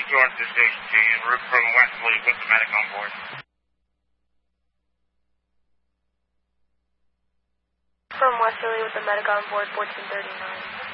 George to station to you. Route from Wesley with the medic on board. From Westerly with the medic on board, 1439.